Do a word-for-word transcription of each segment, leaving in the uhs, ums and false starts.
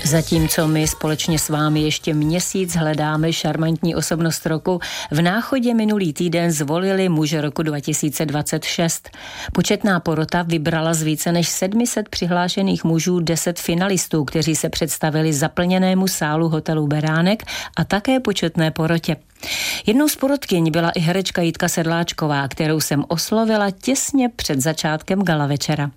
Zatímco my společně s vámi ještě měsíc hledáme šarmantní osobnost roku, v Náchodě minulý týden zvolili muže roku dva tisíce dvacet šest. Početná porota vybrala z více než sedm set přihlášených mužů deset finalistů, kteří se představili zaplněnému sálu hotelu Beránek a také početné porotě. Jednou z porotkyň byla i herečka Jitka Sedláčková, kterou jsem oslovila těsně před začátkem gala večera.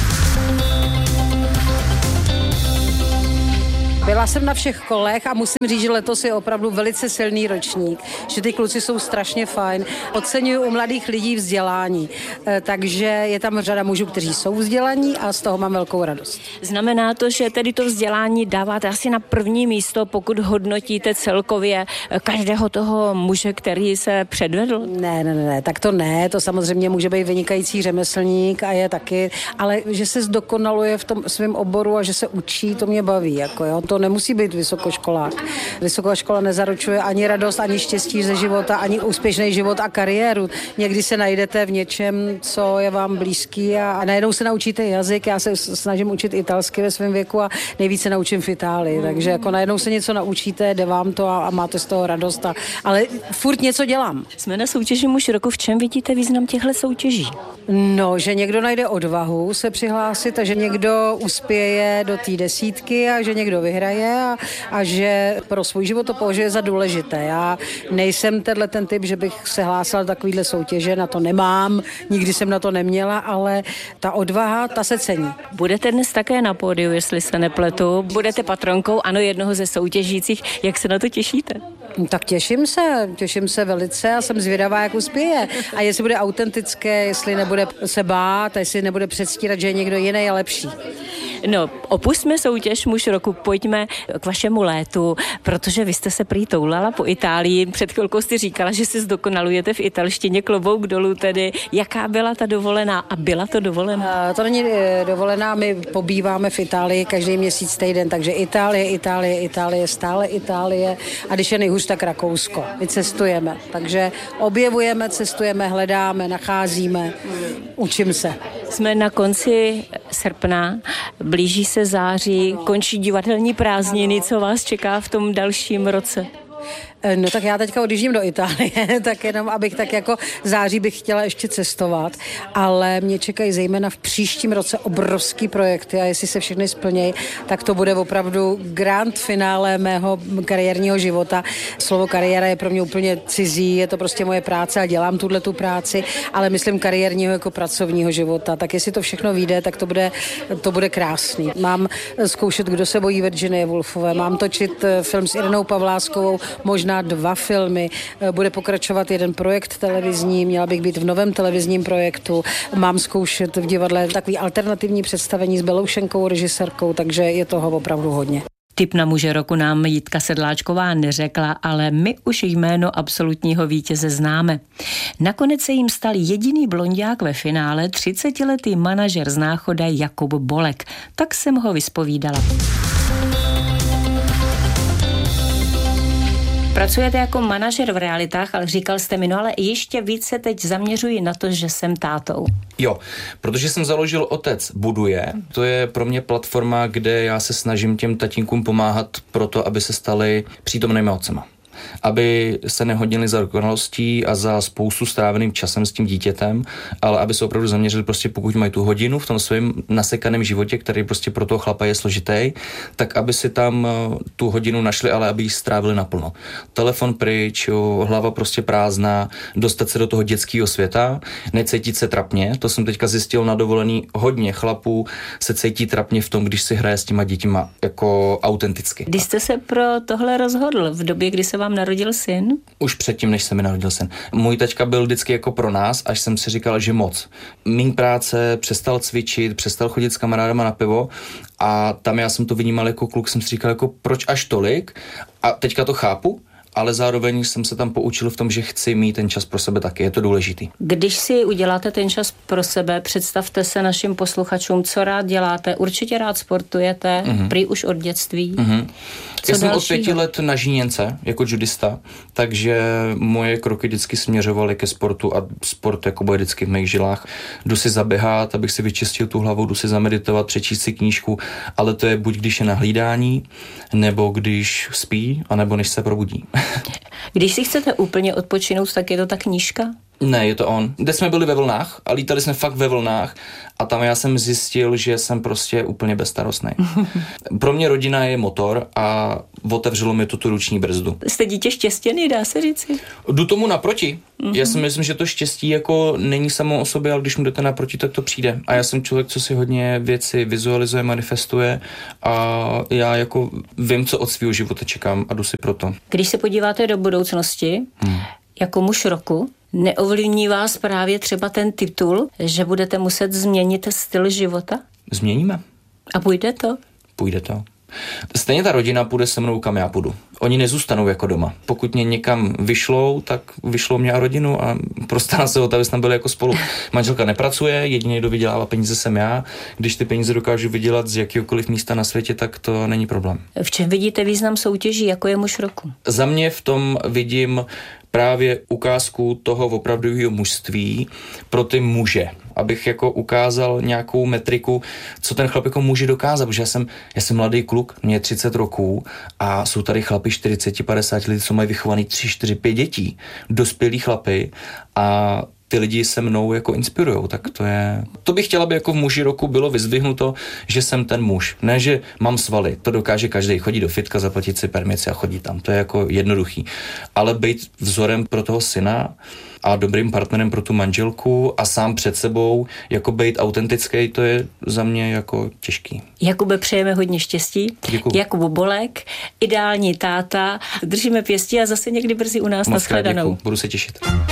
Byla jsem na všech kolech a musím říct, že letos je opravdu velice silný ročník, že ty kluci jsou strašně fajn. Oceňuju u mladých lidí vzdělání, takže je tam řada mužů, kteří jsou vzdělaní a z toho mám velkou radost. Znamená to, že tedy to vzdělání dáváte asi na první místo, pokud hodnotíte celkově každého toho muže, který se předvedl? Ne, ne, ne, tak to ne, to samozřejmě může být vynikající řemeslník a je taky, ale že se zdokonaluje v tom svém oboru a že se učí, to mě baví, jako jo. To nemusí být vysokoškolák. Vysoká škola nezaručuje ani radost, ani štěstí ze života, ani úspěšný život a kariéru. Někdy se najdete v něčem, co je vám blízký a, a najednou se naučíte jazyk. Já se snažím učit italsky ve svém věku a nejvíce naučím v Itálii. Takže jako najednou se něco naučíte, jde vám to a, a máte z toho radost. A, ale furt něco dělám. Jsme na soutěži Muž roku. V čem vidíte význam těchto soutěží? No, že někdo najde odvahu se přihlásit a že někdo uspěje do té desítky a že někdo vyhraje a, a že pro svůj život to považuje za důležité. Já nejsem tenhle ten typ, že bych se hlásila do takovýhle soutěže, na to nemám, nikdy jsem na to neměla, ale ta odvaha, ta se cení. Budete dnes také na pódiu, jestli se nepletu. Budete patronkou, ano, jednoho ze soutěžících. Jak se na to těšíte? Tak těším se, těším se velice a jsem zvědavá, jak uspěje. A jestli bude autentické, jestli nebude se bát, jestli nebude předstírat, že je někdo jiný a lepší. No, opustme soutěž Muž roku, pojďme k vašemu létu, protože vy jste se prý toulala po Itálii. Před chvilkou jste říkala, že si zdokonalujete v italštině, klobouk dolů tedy. Jaká byla ta dovolená a byla to dovolená? Uh, to není dovolená, my pobýváme v Itálii každý měsíc týden, takže Itálie, Itálie, Itálie, stále Itálie a když je nejhůř, tak Rakousko. My cestujeme, takže objevujeme, cestujeme, hledáme, nacházíme, učím se. Jsme na konci srpna, blíží se září, končí divadelní prázdniny, co vás čeká v tom dalším roce? No tak já teďka odjíždím do Itálie, tak jenom abych tak jako září bych chtěla ještě cestovat, ale mě čekají zejména v příštím roce obrovský projekty a jestli se všechny splnějí, tak to bude opravdu grand finále mého kariérního života. Slovo kariéra je pro mě úplně cizí, je to prostě moje práce a dělám tuhletu práci, ale myslím kariérního jako pracovního života, tak jestli to všechno vyjde, tak to bude, to bude krásný. Mám zkoušet Kdo se bojí Virginie Woolfové, mám točit film s Irenou Pavláskovou, možná dva filmy, bude pokračovat jeden projekt televizní, měla bych být v novém televizním projektu, mám zkoušet v divadle takový alternativní představení s Beloušenkou, režisérkou, takže je toho opravdu hodně. Tip na Muže roku nám Jitka Sedláčková neřekla, ale my už jméno absolutního vítěze známe. Nakonec se jim stal jediný blonďák ve finále, třicetiletý manažer z Náchoda Jakub Bolek. Tak jsem ho vyspovídala. Pracujete jako manažer v realitách, ale říkal jste mi, no ale ještě víc se teď zaměřuji na to, že jsem tátou. Jo, protože jsem založil Otec buduje. To je pro mě platforma, kde já se snažím těm tatínkům pomáhat pro to, aby se stali přítomnými otcema. Aby se nehodnili za dokonalostí a za spoustu stráveným časem s tím dítětem, ale aby se opravdu zaměřili prostě, pokud mají tu hodinu v tom svém nasekaném životě, který prostě pro toho chlapa je složitý, tak aby si tam tu hodinu našli, ale aby ji strávili naplno. Telefon pryč, jo, hlava prostě prázdná, dostat se do toho dětského světa, necítit se trapně. To jsem teďka zjistil na dovolený, hodně chlapů se cítí trapně v tom, když si hraje s těma dětima jako autenticky. Když jste se pro tohle rozhodl, v době, kdy se vám narodil syn? Už předtím, než se mi narodil syn. Můj taťka byl vždycky jako pro nás, až jsem si říkal, že moc. Míň práce, přestal cvičit, přestal chodit s kamarádama na pivo a tam já jsem to vnímal jako kluk, jsem si říkal, jako proč až tolik? A teďka to chápu, ale zároveň jsem se tam poučil v tom, že chci mít ten čas pro sebe taky, je to důležitý. Když si uděláte ten čas pro sebe, představte se našim posluchačům, co rád děláte, určitě rád sportujete, mm-hmm. prý už od dětství. Mm-hmm. Já jsem od pěti let na žíněnce jako judista, takže moje kroky vždycky směřovaly ke sportu a sport jako bude vždycky v mých žilách. Jdu si zaběhat, abych si vyčistil tu hlavu, jdu si zameditovat, přečíst si knížku, ale to je buď když je na hlídání, nebo když spí, anebo než se probudí. Když si chcete úplně odpočinout, tak je to ta knížka? Ne, je to on. Kde jsme byli ve vlnách a lítali jsme fakt ve vlnách a tam já jsem zjistil, že jsem prostě úplně bezstarostný. Pro mě rodina je motor a otevřelo mi to tu ruční brzdu. Jste dítě štěstěný, dá se říci? Jdu tomu naproti. Mm-hmm. Já si myslím, že to štěstí jako není samo o sobě, ale když mu jdete naproti, tak to přijde. A já jsem člověk, co si hodně věci vizualizuje, manifestuje a já jako vím, co od svého života čekám a jdu si proto. Když se podíváte do budoucnosti, hmm. jako muž roku, neovlivní vás právě třeba ten titul, že budete muset změnit styl života? Změníme. A půjde to? Půjde to. Stejně ta rodina půjde se mnou, kam já půjdu. Oni nezůstanou jako doma. Pokud mě někam vyšlou, tak vyšlou mě a rodinu a prostará se o to, aby jsme byli jako spolu. Manželka nepracuje, jediný, kdo vydělává peníze, jsem já. Když ty peníze dokážu vydělat z jakéhokoliv místa na světě, tak to není problém. V čem vidíte význam soutěží, jako je muž roku? Za mě v tom vidím právě ukázku toho opravdového mužství pro ty muže. Abych jako ukázal nějakou metriku, co ten chlap jako může dokázat, protože já jsem, já jsem mladý kluk, mě je třicet roků a jsou tady chlapi čtyřicet padesát lidí, co mají vychovaný tři, čtyři, pět dětí, dospělí chlapy a ty lidi se mnou jako inspirujou, tak to je... To bych chtěla, aby jako v muži roku bylo vyzdvihnuto, že jsem ten muž. Ne, že mám svaly, to dokáže každý, chodí do fitka, zaplatit si permici a chodí tam, to je jako jednoduchý. Ale být vzorem pro toho syna a dobrým partnerem pro tu manželku a sám před sebou, jako být autentický, to je za mě jako těžký. Jakube, přejeme hodně štěstí. Děkuju. Jakubu Bolek, ideální táta, držíme pěstí a zase někdy brzy u nás. Moc krát nashledanou. děkuju, budu se těšit.